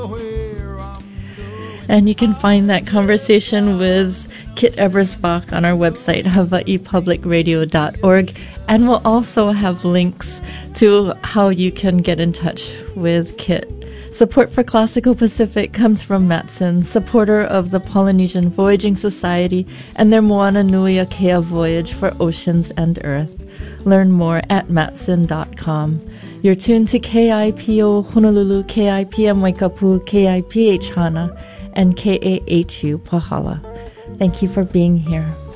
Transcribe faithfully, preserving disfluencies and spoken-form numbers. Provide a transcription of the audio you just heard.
And you can find that conversation with Kit Ebersbach on our website, hawaii public radio dot org. And we'll also have links to how you can get in touch with Kit. Support for Classical Pacific comes from Matson, supporter of the Polynesian Voyaging Society and their Moana Nui Akea voyage for oceans and earth. Learn more at matson dot com. You're tuned to K I P O Honolulu, K I P M Waikapu, K I P H Hana, and K A H U Pahala. Thank you for being here.